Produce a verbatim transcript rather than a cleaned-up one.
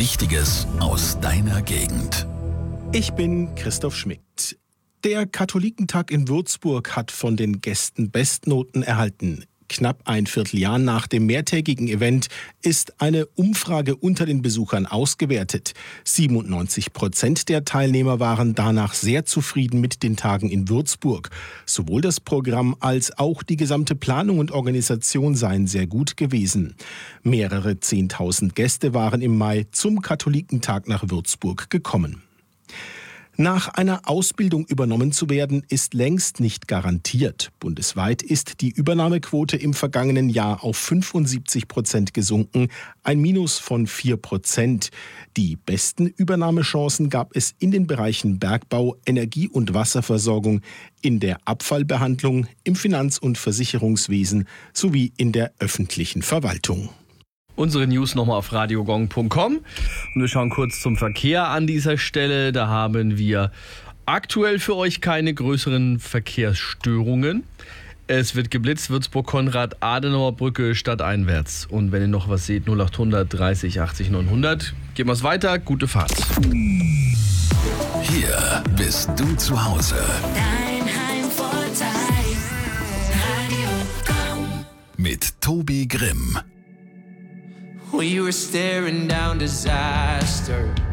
Wichtiges aus deiner Gegend. Ich bin Christoph Schmidt. Der Katholikentag in Würzburg hat von den Gästen Bestnoten erhalten. Knapp ein Vierteljahr nach dem mehrtägigen Event ist eine Umfrage unter den Besuchern ausgewertet. siebenundneunzig Prozent der Teilnehmer waren danach sehr zufrieden mit den Tagen in Würzburg. Sowohl das Programm als auch die gesamte Planung und Organisation seien sehr gut gewesen. Mehrere Zehntausend Gäste waren im Mai zum Katholikentag nach Würzburg gekommen. Nach einer Ausbildung übernommen zu werden, ist längst nicht garantiert. Bundesweit ist die Übernahmequote im vergangenen Jahr auf fünfundsiebzig Prozent gesunken, ein Minus von vier Prozent. Die besten Übernahmechancen gab es in den Bereichen Bergbau, Energie- und Wasserversorgung, in der Abfallbehandlung, im Finanz- und Versicherungswesen sowie in der öffentlichen Verwaltung. Unsere News nochmal auf radiogong punkt com und wir schauen kurz zum Verkehr an dieser Stelle. Da haben wir aktuell für euch keine größeren Verkehrsstörungen. Es wird geblitzt, Würzburg-Konrad-Adenauer-Brücke stadteinwärts. Und wenn ihr noch was seht, null acht hundert dreißig achtzig neunhundert. Gehen wir es weiter, gute Fahrt. Hier bist du zu Hause. Dein Heimvorteil, Radio Gong. Mit Tobi Grimm. We were staring down disaster.